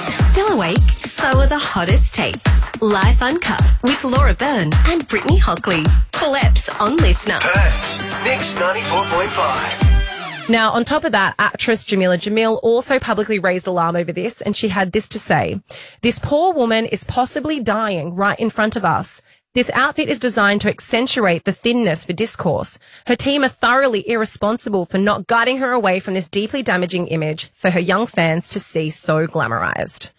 Still awake? So are the hottest takes. Life Uncut with Laura Byrne and Brittany Hockley. Full eps on Listener. Perth, Mix 94.5. Now, on top of that, actress Jamila Jamil also publicly raised alarm over this, and she had this to say. This poor woman is possibly dying right in front of us. This outfit is designed to accentuate the thinness for discourse. Her team are thoroughly irresponsible for not guiding her away from this deeply damaging image for her young fans to see so glamorized.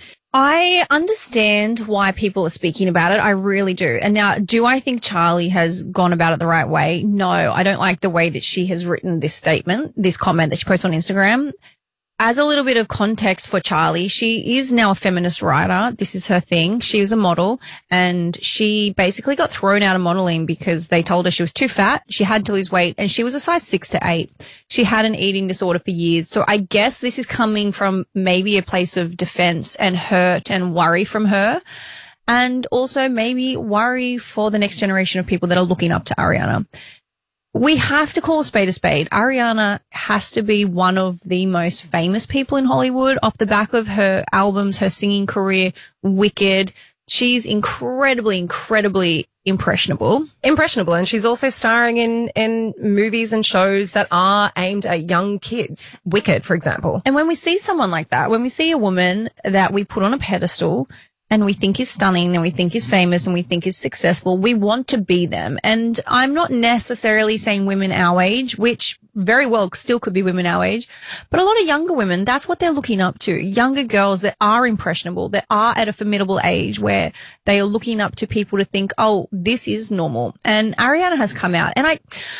I understand why people are speaking about it. I really do. And now, do I think Charlie has gone about it the right way? No, I don't like the way that she has written this statement, this comment that she posted on Instagram. As a little bit of context for Charlie, she is now a feminist writer. This is her thing. She was a model and she basically got thrown out of modeling because they told her she was too fat. She had to lose weight and she was a size 6 to 8. She had an eating disorder for years. So I guess this is coming from maybe a place of defense and hurt and worry from her. And also maybe worry for the next generation of people that are looking up to Ariana. We have to call a spade a spade. Ariana has to be one of the most famous people in Hollywood off the back of her albums, her singing career, Wicked. She's incredibly impressionable. And she's also starring in movies and shows that are aimed at young kids. Wicked, for example. And when we see someone like that, when we see a woman that we put on a pedestal and we think is stunning and we think is famous and we think is successful, we want to be them. And I'm not necessarily saying women our age, which very well still could be women our age, but a lot of younger women, that's what they're looking up to. Younger girls that are impressionable, that are at a formidable age where they are looking up to people to think, oh, this is normal. And Ariana has come out. And I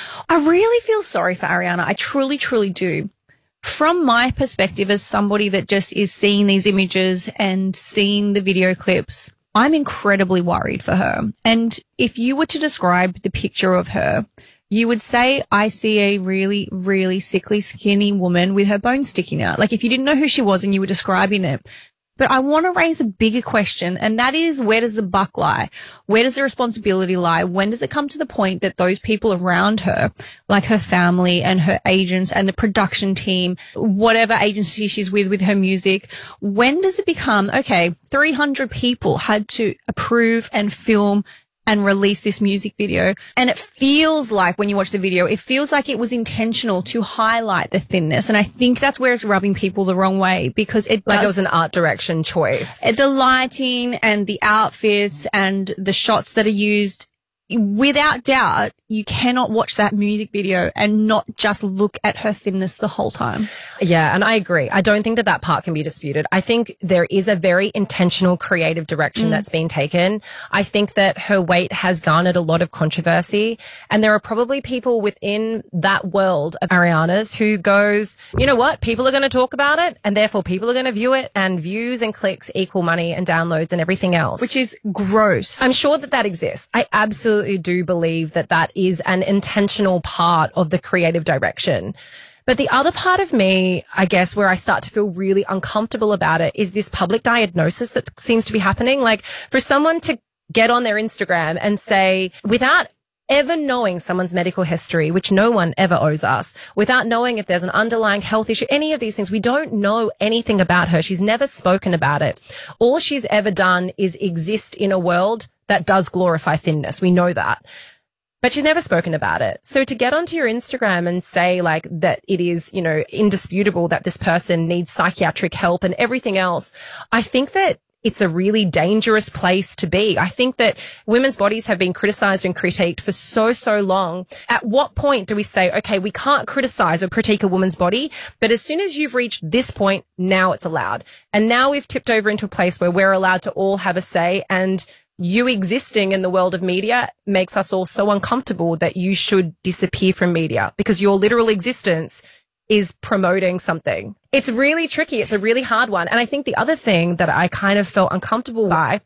really feel sorry for Ariana. I truly, truly do. From my perspective as somebody that just is seeing these images and seeing the video clips, I'm incredibly worried for her. And if you were to describe the picture of her, you would say, I see a really, really sickly, skinny woman with her bones sticking out. Like if you didn't know who she was and you were describing it. But I want to raise a bigger question, and that is, where does the buck lie? Where does the responsibility lie? When does it come to the point that those people around her, like her family and her agents and the production team, whatever agency she's with her music, when does it become, okay, 300 people had to approve and film and release this music video. And it feels like, when you watch the video, it feels like it was intentional to highlight the thinness. And I think that's where it's rubbing people the wrong way, because it like it was an art direction choice. The lighting and the outfits and the shots that are used, without doubt, you cannot watch that music video and not just look at her thinness the whole time. Yeah, and I agree. I don't think that part can be disputed. I think there is a very intentional creative direction that's been taken. I think that her weight has garnered a lot of controversy, and there are probably people within that world of Ariana's who goes, you know what, people are going to talk about it, and therefore people are going to view it, and views and clicks equal money and downloads and everything else. Which is gross. I'm sure that exists. I absolutely do believe that is an intentional part of the creative direction. But the other part of me, I guess, where I start to feel really uncomfortable about it is this public diagnosis that seems to be happening. Like, for someone to get on their Instagram and say, without ever knowing someone's medical history, which no one ever owes us, without knowing if there's an underlying health issue, any of these things, we don't know anything about her. She's never spoken about it. All she's ever done is exist in a world that does glorify thinness. We know that. But she's never spoken about it. So to get onto your Instagram and say like that it is, you know, indisputable that this person needs psychiatric help and everything else, I think that it's a really dangerous place to be. I think that women's bodies have been criticized and critiqued for so long. At what point do we say, okay, we can't criticize or critique a woman's body, but as soon as you've reached this point, now it's allowed. And now we've tipped over into a place where we're allowed to all have a say, and you existing in the world of media makes us all so uncomfortable that you should disappear from media because your literal existence is promoting something. It's really tricky. It's a really hard one. And I think the other thing that I kind of felt uncomfortable by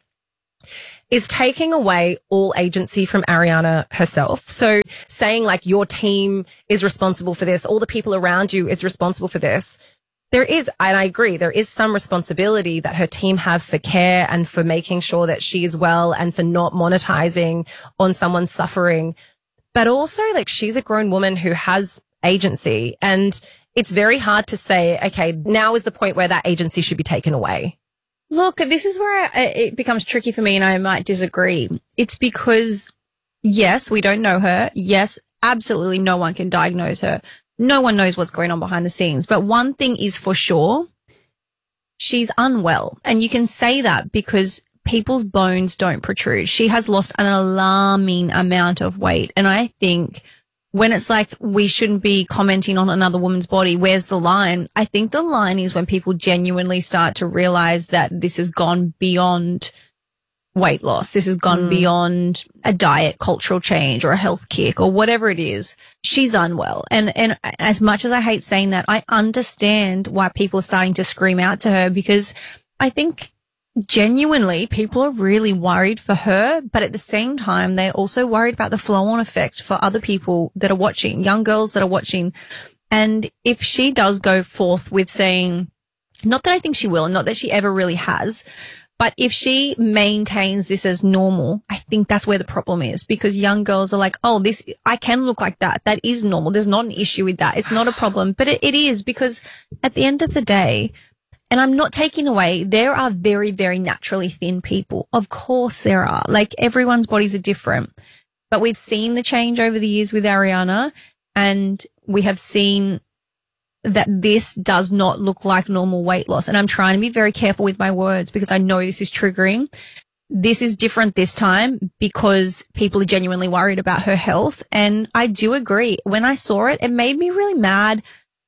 is taking away all agency from Ariana herself. So saying like your team is responsible for this, all the people around you is responsible for this. There is, and I agree, there is some responsibility that her team have for care and for making sure that she is well and for not monetizing on someone's suffering. But also, like, she's a grown woman who has agency, and it's very hard to say, okay, now is the point where that agency should be taken away. Look, this is where it becomes tricky for me, and I might disagree. It's because, yes, we don't know her. Yes, absolutely no one can diagnose her. No one knows what's going on behind the scenes. But one thing is for sure, she's unwell. And you can say that because people's bones don't protrude. She has lost an alarming amount of weight. And I think when it's like we shouldn't be commenting on another woman's body, where's the line? I think the line is when people genuinely start to realize that this has gone beyond weight loss. This has gone beyond a diet, cultural change, or a health kick, or whatever it is. She's unwell. And as much as I hate saying that, I understand why people are starting to scream out to her, because I think genuinely people are really worried for her, but at the same time, they're also worried about the flow-on effect for other people that are watching, young girls that are watching. And if she does go forth with saying, not that I think she will, not that she ever really has, but if she maintains this as normal, I think that's where the problem is, because young girls are like, oh, I can look like that. That is normal. There's not an issue with that. It's not a problem. But it is, because at the end of the day, and I'm not taking away, there are very, very naturally thin people. Of course there are. Like, everyone's bodies are different. But we've seen the change over the years with Ariana, and we have seen that this does not look like normal weight loss. And I'm trying to be very careful with my words because I know this is triggering. This is different this time because people are genuinely worried about her health. And I do agree. When I saw it, it made me really mad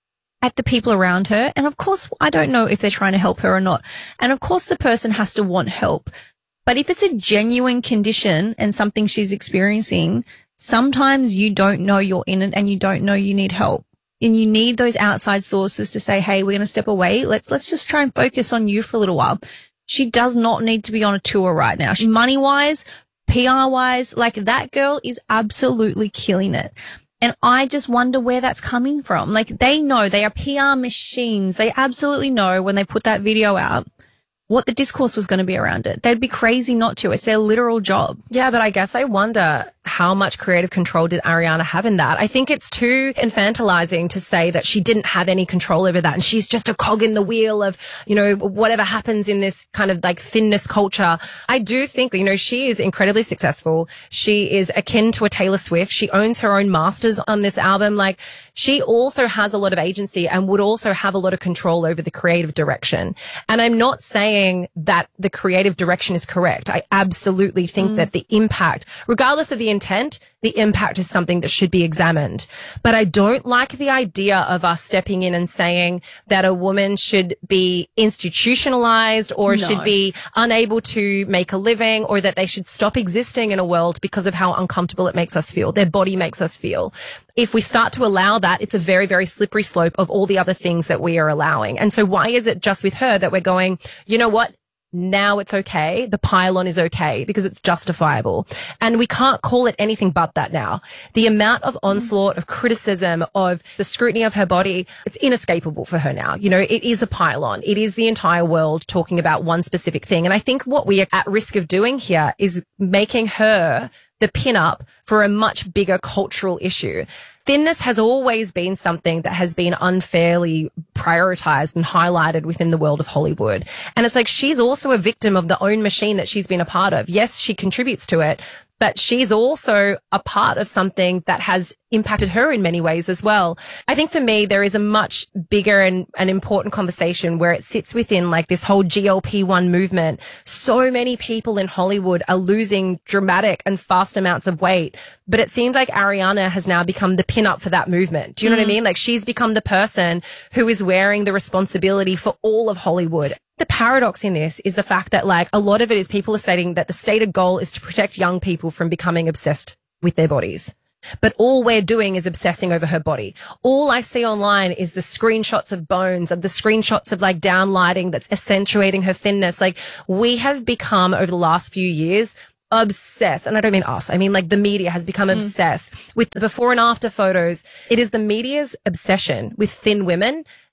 at the people around her. And of course, I don't know if they're trying to help her or not. And of course, the person has to want help. But if it's a genuine condition and something she's experiencing, sometimes you don't know you're in it and you don't know you need help. And you need those outside sources to say, hey, we're going to step away. Let's just try and focus on you for a little while. She does not need to be on a tour right now. Money-wise, PR-wise, like, that girl is absolutely killing it. And I just wonder where that's coming from. Like, they know, they are PR machines. They absolutely know when they put that video out what the discourse was going to be around it. They'd be crazy not to. It's their literal job. Yeah, but I guess I wonder how much creative control did Ariana have in that? I think it's too infantilizing to say that she didn't have any control over that and she's just a cog in the wheel of, you know, whatever happens in this kind of like thinness culture. I do think that, you know, she is incredibly successful. She is akin to a Taylor Swift. She owns her own masters on this album. Like, she also has a lot of agency and would also have a lot of control over the creative direction. And I'm not saying that the creative direction is correct. I absolutely think that the impact, regardless of the intent, the impact is something that should be examined. But I don't like the idea of us stepping in and saying that a woman should be institutionalized or should be unable to make a living, or that they should stop existing in a world because of how uncomfortable it makes us feel, their body makes us feel. If we start to allow that, it's a very, very slippery slope of all the other things that we are allowing. And so why is it just with her that we're going, you know what? Now it's okay. The pylon is okay because it's justifiable. And we can't call it anything but that now. The amount of onslaught, of criticism, of the scrutiny of her body, it's inescapable for her now. You know, it is a pylon. It is the entire world talking about one specific thing. And I think what we are at risk of doing here is making her the pin-up for a much bigger cultural issue. Thinness has always been something that has been unfairly prioritized and highlighted within the world of Hollywood. And it's like, she's also a victim of the own machine that she's been a part of. Yes, she contributes to it, but she's also a part of something that has impacted her in many ways as well. I think for me, there is a much bigger and an important conversation where it sits within like this whole GLP-1 movement. So many people in Hollywood are losing dramatic and fast amounts of weight, but it seems like Ariana has now become the pin-up for that movement. Do you know what I mean? Like, she's become the person who is wearing the responsibility for all of Hollywood. The paradox in this is the fact that, like, a lot of it is people are stating that the stated goal is to protect young people from becoming obsessed with their bodies. But all we're doing is obsessing over her body. All I see online is the screenshots of bones, of the screenshots of like downlighting that's accentuating her thinness. Like, we have become over the last few years obsessed, and I don't mean us, I mean like the media has become obsessed with the before and after photos. It is the media's obsession with thin women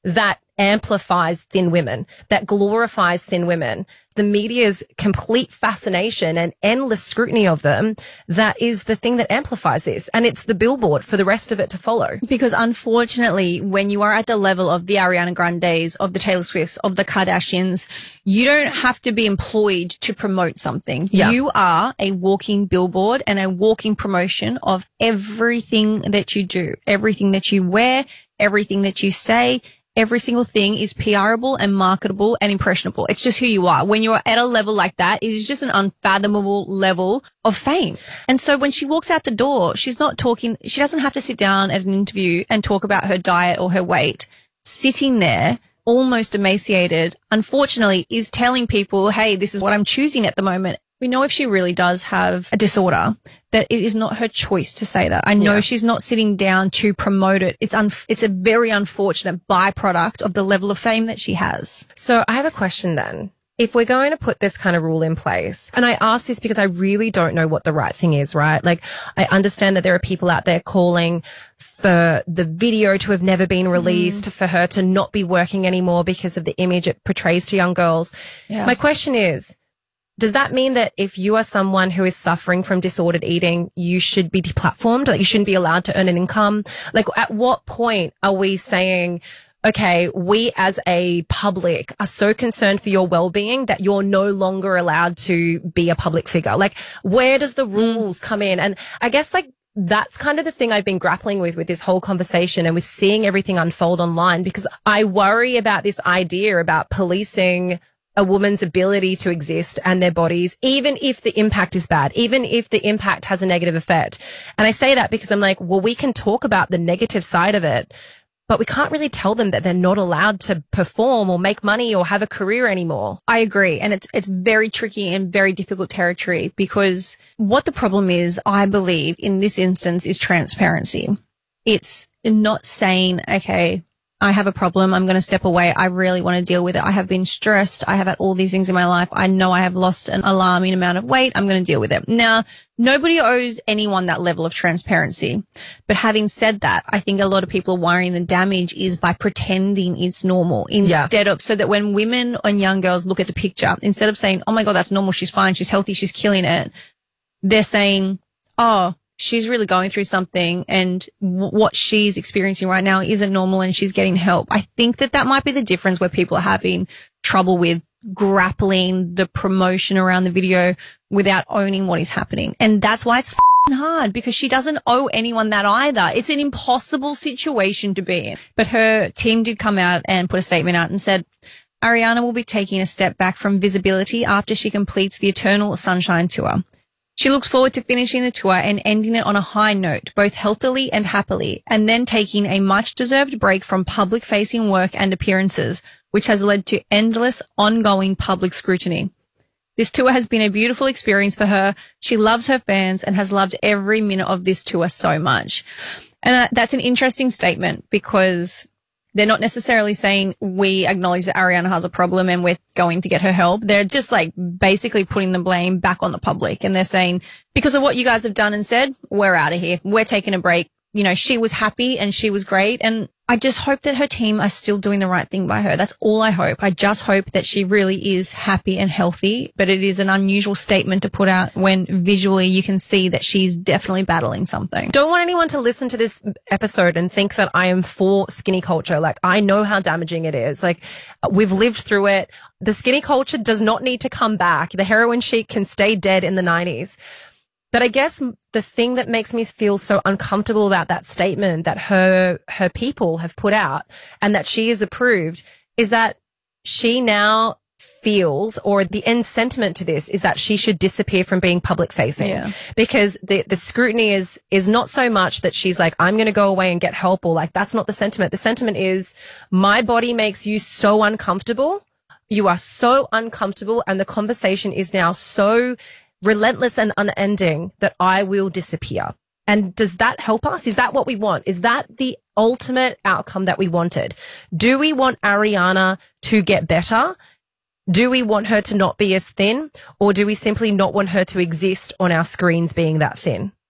that amplifies thin women, that glorifies thin women. The media's complete fascination and endless scrutiny of them, that is the thing that amplifies this. And it's the billboard for the rest of it to follow. Because unfortunately, when you are at the level of the Ariana Grandes, of the Taylor Swifts, of the Kardashians, you don't have to be employed to promote something. Yeah. You are a walking billboard and a walking promotion of everything that you do, everything that you wear, everything that you say. Every single thing is PRable and marketable and impressionable. It's just who you are. When you're at a level like that, it is just an unfathomable level of fame. And so when she walks out the door, she's not talking, she doesn't have to sit down at an interview and talk about her diet or her weight. Sitting there, almost emaciated, unfortunately, is telling people, hey, this is what I'm choosing at the moment. We know if she really does have a disorder, that it is not her choice to say that. I know she's not sitting down to promote it. It's a very unfortunate byproduct of the level of fame that she has. So I have a question then. If we're going to put this kind of rule in place, and I ask this because I really don't know what the right thing is, right? Like, I understand that there are people out there calling for the video to have never been released, for her to not be working anymore because of the image it portrays to young girls. Yeah. My question is, does that mean that if you are someone who is suffering from disordered eating, you should be deplatformed? Like, you shouldn't be allowed to earn an income? Like, at what point are we saying, okay, we as a public are so concerned for your well-being that you're no longer allowed to be a public figure? Like, where does the rules come in? And I guess, like, that's kind of the thing I've been grappling with this whole conversation and with seeing everything unfold online, because I worry about this idea about policing a woman's ability to exist and their bodies, even if the impact is bad, even if the impact has a negative effect. And I say that because I'm like, well, we can talk about the negative side of it, but we can't really tell them that they're not allowed to perform or make money or have a career anymore. I agree. And it's very tricky and very difficult territory, because what the problem is, I believe, in this instance, is transparency. It's not saying, okay, I have a problem, I'm going to step away, I really want to deal with it. I have been stressed. I have had all these things in my life. I know I have lost an alarming amount of weight. I'm going to deal with it. Now, nobody owes anyone that level of transparency. But having said that, I think a lot of people are worrying the damage is by pretending it's normal instead of, so that when women and young girls look at the picture, instead of saying, oh my God, that's normal, she's fine, she's healthy, she's killing it, they're saying, oh, she's really going through something, and what she's experiencing right now isn't normal, and she's getting help. I think that might be the difference where people are having trouble with grappling the promotion around the video without owning what is happening. And that's why it's hard, because she doesn't owe anyone that either. It's an impossible situation to be in. But her team did come out and put a statement out and said, Ariana will be taking a step back from visibility after she completes the Eternal Sunshine Tour. She looks forward to finishing the tour and ending it on a high note, both healthily and happily, and then taking a much-deserved break from public-facing work and appearances, which has led to endless, ongoing public scrutiny. This tour has been a beautiful experience for her. She loves her fans and has loved every minute of this tour so much. And that's an interesting statement, because they're not necessarily saying we acknowledge that Ariana has a problem and we're going to get her help. They're just like basically putting the blame back on the public. And they're saying, because of what you guys have done and said, we're out of here. We're taking a break. You know, she was happy and she was great. And I just hope that her team are still doing the right thing by her. That's all I hope. I just hope that she really is happy and healthy. But it is an unusual statement to put out when visually you can see that she's definitely battling something. Don't want anyone to listen to this episode and think that I am for skinny culture. Like, I know how damaging it is. Like, we've lived through it. The skinny culture does not need to come back. The heroin chic can stay dead in the 90s. But I guess the thing that makes me feel so uncomfortable about that statement that her people have put out and that she has approved is that she now feels, or the end sentiment to this is that she should disappear from being public facing. Yeah. Because the scrutiny is not so much that she's like, I'm going to go away and get help, or like, that's not the sentiment. The sentiment is, my body makes you so uncomfortable. You are so uncomfortable, and the conversation is now so relentless and unending that I will disappear. And does that help us? Is that what we want? Is that the ultimate outcome that we wanted? Do we want Ariana to get better? Do we want her to not be as thin? Or do we simply not want her to exist on our screens being that thin?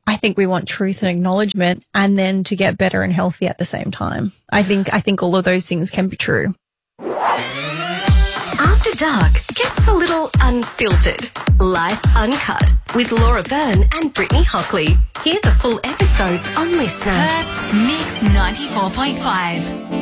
I think we want truth and acknowledgement, and then to get better and healthy at the same time. I think all of those things can be true. After Dark gets a little unfiltered. Life Uncut with Laura Byrne and Brittany Hockley. Hear the full episodes on Listener. Perth's Mix 94.5.